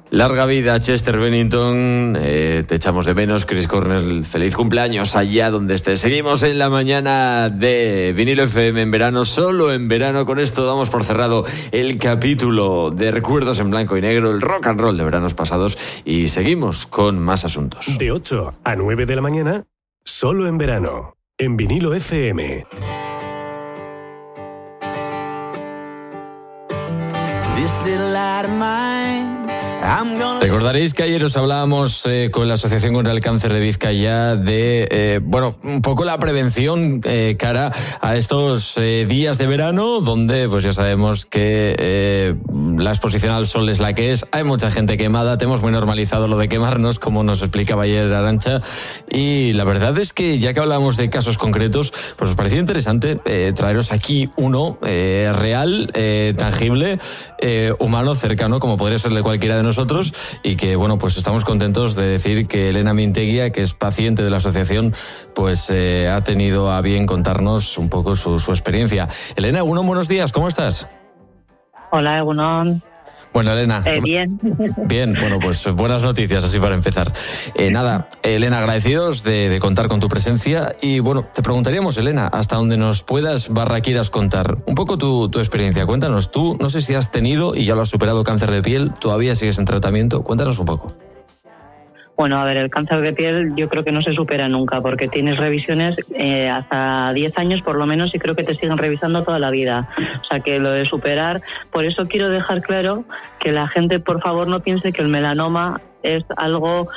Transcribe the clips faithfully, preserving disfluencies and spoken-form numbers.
Larga vida, Chester Bennington. Eh, te echamos de menos, Chris Cornell. Feliz cumpleaños allá donde estés. Seguimos en la mañana de Vinilo F M en verano, solo en verano. Con esto damos por cerrado el capítulo de Recuerdos en Blanco y Negro, el rock and roll de veranos pasados. Y seguimos con más asuntos. De ocho a nueve de la mañana, solo en verano, en Vinilo F M. This little light of mine. Recordaréis que ayer os hablábamos eh, con la Asociación contra el Cáncer de Vizcaya de, eh, bueno, un poco la prevención eh, cara a estos eh, días de verano, donde pues ya sabemos que eh, la exposición al sol es la que es, hay mucha gente quemada, tenemos muy normalizado lo de quemarnos, como nos explicaba ayer Arantxa, y la verdad es que ya que hablamos de casos concretos, pues os parecía interesante eh, traeros aquí uno eh, real, eh, tangible, eh, humano, cercano, como podría ser de cualquiera de nosotros, y que, bueno, pues estamos contentos de decir que Elena Minteguía, que es paciente de la asociación, pues eh, ha tenido a bien contarnos un poco su, su experiencia. Elena, Egunon, buenos días, ¿cómo estás? Hola, Egunon. Bueno, Elena. Eh, bien. Bien, bueno, pues buenas noticias, así para empezar. Eh, nada, Elena, agradecidos de, de contar con tu presencia y, bueno, te preguntaríamos, Elena, hasta donde nos puedas barra quieras contar un poco tu, tu experiencia. Cuéntanos, tú, no sé si has tenido y ya lo has superado cáncer de piel, todavía sigues en tratamiento, cuéntanos un poco. Bueno, a ver, el cáncer de piel yo creo que no se supera nunca, porque tienes revisiones eh, hasta diez años por lo menos y creo que te siguen revisando toda la vida. O sea, que lo de superar, por eso quiero dejar claro que la gente, por favor, no piense que el melanoma es algo,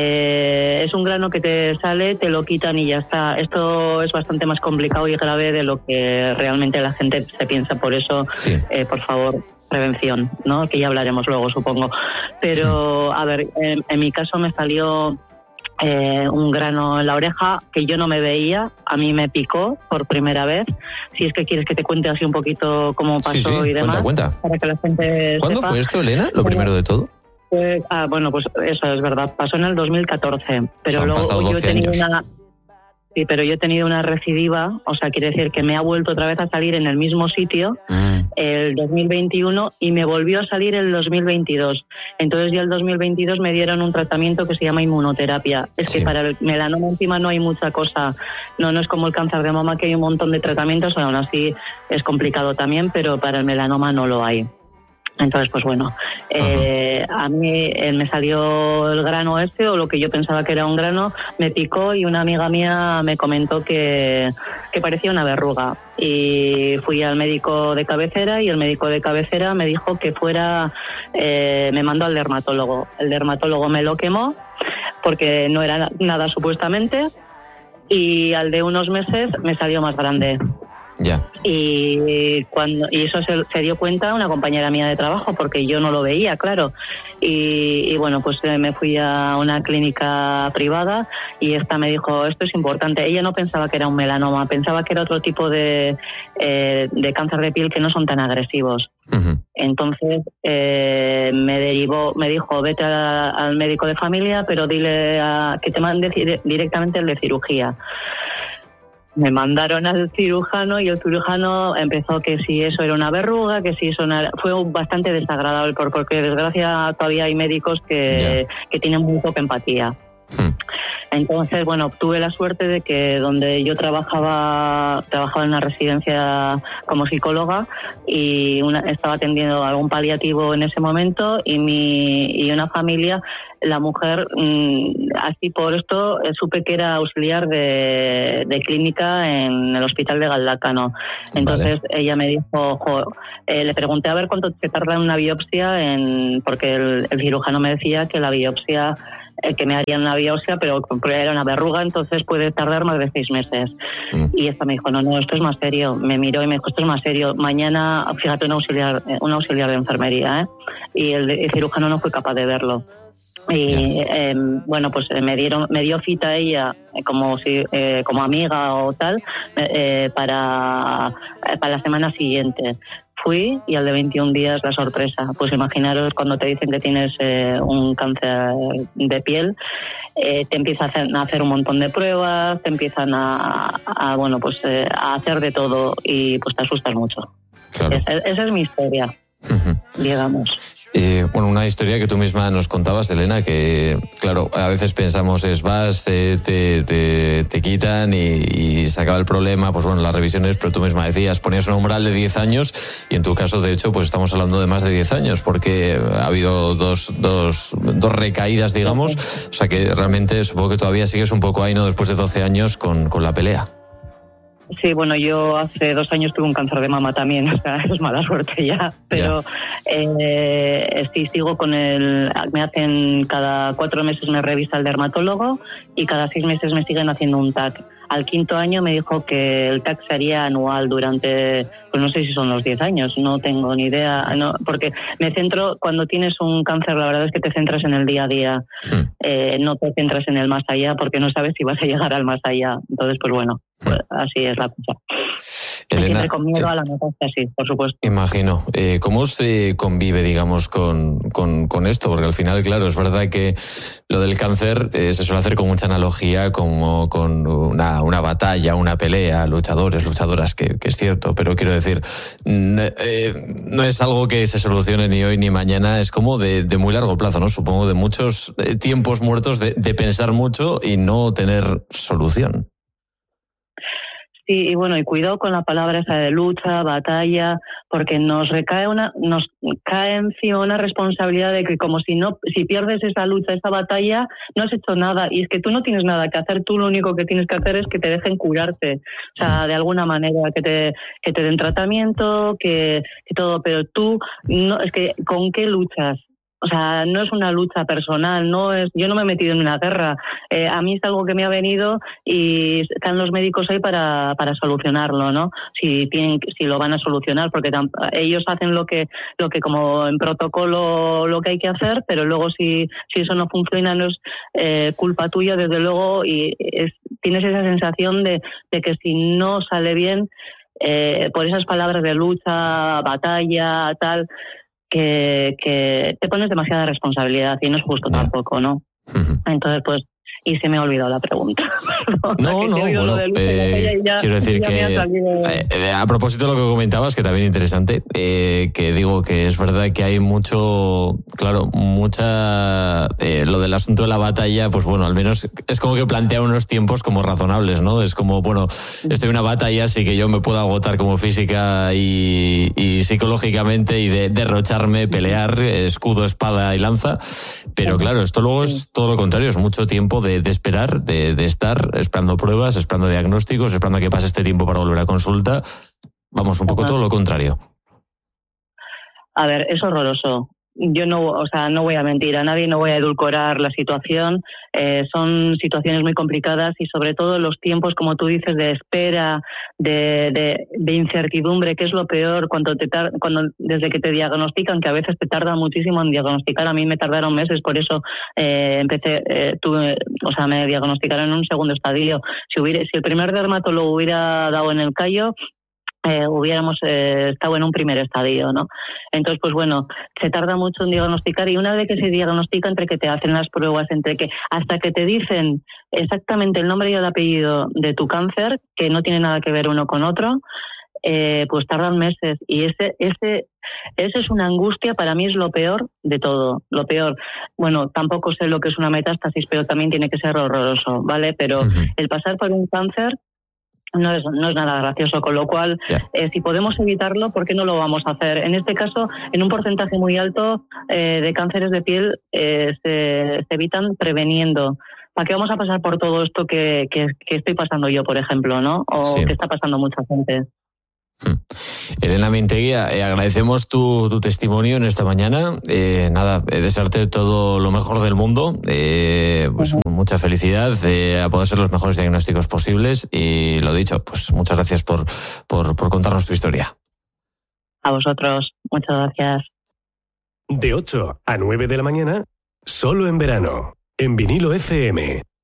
eh, es un grano que te sale, te lo quitan y ya está. Esto es bastante más complicado y grave de lo que realmente la gente se piensa, por eso, sí. eh, por favor, prevención, ¿no? Que ya hablaremos luego, supongo. Pero, a ver, en, en mi caso me salió eh, un grano en la oreja que yo no me veía, a mí me picó por primera vez. Si es que quieres que te cuente así un poquito cómo pasó, sí, sí. y demás. Cuenta, cuenta. Para que la gente ¿Cuándo sepa. fue esto, Elena? Lo primero de todo. Pues, ah, bueno, pues eso es verdad. Pasó en el dos mil catorce. Pero o sea, luego yo he tenido años. una... Sí, pero yo he tenido una recidiva, o sea, quiere decir que me ha vuelto otra vez a salir en el mismo sitio mm. el dos mil veintiuno y me volvió a salir el dos mil veintidós. Entonces ya el dos mil veintidós me dieron un tratamiento que se llama inmunoterapia. Es sí. que para el melanoma encima no hay mucha cosa, no, no es como el cáncer de mama que hay un montón de tratamientos, aún así es complicado también, pero para el melanoma no lo hay. Entonces, pues bueno, eh, a mí eh, me salió el grano este, o lo que yo pensaba que era un grano, me picó y una amiga mía me comentó que, que parecía una verruga. Y fui al médico de cabecera y el médico de cabecera me dijo que fuera, eh, me mandó al dermatólogo. El dermatólogo me lo quemó porque no era nada supuestamente y al de unos meses me salió más grande. Ya. Y cuando y eso se, se dio cuenta una compañera mía de trabajo porque yo no lo veía, claro. Y, y bueno, pues eh, me fui a una clínica privada y esta me dijo, esto es importante. Ella no pensaba que era un melanoma, pensaba que era otro tipo de, eh, de cáncer de piel que no son tan agresivos. Uh-huh. Entonces eh, me derivó, me dijo, vete a, al médico de familia, pero dile a, que te mande directamente el de cirugía. Me mandaron al cirujano y el cirujano empezó que si eso era una verruga, que si eso era... Fue bastante desagradable porque, desgracia, todavía hay médicos que, yeah. que tienen muy poca empatía. Hmm. Entonces, bueno, tuve la suerte de que donde yo trabajaba, trabajaba en una residencia como psicóloga y una, estaba atendiendo algún paliativo en ese momento y mi y una familia, la mujer, mmm, así por esto, eh, supe que era auxiliar de, de clínica en el hospital de Galdácano. Entonces vale. ella me dijo, jo, eh, le pregunté a ver cuánto se tarda en una biopsia, en porque el, el cirujano me decía que la biopsia... Eh, que me harían una biopsia, pero era una verruga, entonces puede tardar más de seis meses. Mm. Y esta me dijo, no, no, esto es más serio. Me miró y me dijo, esto es más serio. Mañana, fíjate, un auxiliar, un auxiliar de enfermería, ¿eh? Y el, el cirujano no fue capaz de verlo. Y yeah. eh, bueno, pues me dieron, me dio cita a ella eh, como si, eh, como amiga o tal eh, para, eh, para la semana siguiente. Fui y al de veintiún días la sorpresa. Pues imaginaros cuando te dicen que tienes eh, un cáncer de piel, eh, te empiezan a hacer, a hacer un montón de pruebas, te empiezan a, a bueno, pues eh, a hacer de todo y pues te asustas mucho. Claro. Esa, esa es mi historia, uh-huh. digamos. Eh, bueno, una historia que tú misma nos contabas, Elena, que claro, a veces pensamos es vas, eh, te, te, te quitan y, y se acaba el problema, pues bueno, las revisiones, pero tú misma decías, ponías un umbral de diez años y en tu caso, de hecho, pues estamos hablando de más de diez años porque ha habido dos, dos, dos recaídas, digamos, o sea que realmente supongo que todavía sigues un poco ahí, ¿no? Después de doce años con, con la pelea. Sí, bueno, yo hace dos años tuve un cáncer de mama también, o sea, es mala suerte ya, pero eh, sí, sigo con el... Me hacen cada cuatro meses me revisa el dermatólogo y cada seis meses me siguen haciendo un T A C. Al quinto año me dijo que el T A C sería anual durante, pues no sé si son los diez años, no tengo ni idea, no, porque me centro, cuando tienes un cáncer, la verdad es que te centras en el día a día, mm. eh, no te centras en el más allá porque no sabes si vas a llegar al más allá. Entonces, pues bueno, pues así es la cosa. Elena, siempre con miedo eh, a la metástasis, por supuesto. Imagino. Eh, ¿Cómo se convive, digamos, con, con, con esto? Porque al final, claro, es verdad que lo del cáncer eh, se suele hacer con mucha analogía, como con una, una batalla, una pelea, luchadores, luchadoras, que, que es cierto, pero quiero decir, no, eh, no es algo que se solucione ni hoy ni mañana, es como de, de muy largo plazo, ¿no? Supongo de muchos eh, tiempos muertos de, de pensar mucho y no tener solución. Sí, y bueno, y cuidado con la palabra esa de lucha, batalla, porque nos recae una, nos cae encima una responsabilidad de que como si no, si pierdes esa lucha, esa batalla, no has hecho nada. Y es que tú no tienes nada que hacer, tú lo único que tienes que hacer es que te dejen curarte. O sea, de alguna manera, que te, que te den tratamiento, que, que todo, pero tú, no, es que, ¿con qué luchas? O sea, no es una lucha personal, no es, yo no me he metido en una guerra. Eh, a mí es algo que me ha venido y están los médicos ahí para, para solucionarlo, ¿no? Si tienen, si lo van a solucionar, porque tam, ellos hacen lo que, lo que como en protocolo lo que hay que hacer, pero luego si, si eso no funciona no es eh, culpa tuya, desde luego, y es, tienes esa sensación de, de que si no sale bien, eh, por esas palabras de lucha, batalla, tal, Que, que te pones demasiada responsabilidad y no es justo yeah. tampoco, ¿no? Uh-huh. Entonces, pues, y se me ha olvidado la pregunta. No, no, bueno, eh, ya, quiero decir que eh, a propósito de lo que comentabas, que también interesante, eh, que digo que es verdad que hay mucho, claro, mucha, eh, lo del asunto de la batalla, pues bueno, al menos es como que plantea unos tiempos como razonables, ¿no? Es como, bueno, estoy en una batalla, así que yo me puedo agotar como física y, y psicológicamente y de, derrocharme, pelear, escudo, espada y lanza, pero claro, esto luego es todo lo contrario, es mucho tiempo de De, de esperar, de, de estar esperando pruebas, esperando diagnósticos, esperando a que pase este tiempo para volver a consulta. Vamos, un poco todo lo contrario. A ver, es horroroso. Yo no, o sea, no voy a mentir a nadie, no voy a edulcorar la situación. Eh, son situaciones muy complicadas y sobre todo los tiempos, como tú dices, de espera, de, de, de incertidumbre, que es lo peor cuando te tar- cuando desde que te diagnostican, que a veces te tardan muchísimo en diagnosticar. A mí me tardaron meses, por eso eh, empecé, eh, tuve, o sea, me diagnosticaron en un segundo estadio. Si hubiera, si el primer dermatólogo hubiera dado en el callo, Eh, hubiéramos eh, estado en un primer estadio, ¿no? Entonces, pues bueno, se tarda mucho en diagnosticar y una vez que se diagnostica, entre que te hacen las pruebas, entre que hasta que te dicen exactamente el nombre y el apellido de tu cáncer, que no tiene nada que ver uno con otro, eh, pues tardan meses y ese, ese, ese es una angustia, para mí es lo peor de todo, lo peor. Bueno, tampoco sé lo que es una metástasis, pero también tiene que ser horroroso, ¿vale? Pero uh-huh. el pasar por un cáncer no es, no es nada gracioso, con lo cual, yeah. eh, si podemos evitarlo, ¿por qué no lo vamos a hacer? En este caso, en un porcentaje muy alto eh, de cánceres de piel eh, se, se evitan preveniendo. ¿Para qué vamos a pasar por todo esto que, que, que estoy pasando yo, por ejemplo, ¿no? O sí. que está pasando mucha gente. Hmm. Elena Mintegui, eh, agradecemos tu, tu testimonio en esta mañana. Eh, nada, eh, desearte todo lo mejor del mundo, eh, pues uh-huh. mucha felicidad, eh, a poder ser los mejores diagnósticos posibles y lo dicho, pues muchas gracias por, por, por contarnos tu historia. A vosotros, muchas gracias. De ocho a nueve de la mañana, solo en verano, en Vinilo F M.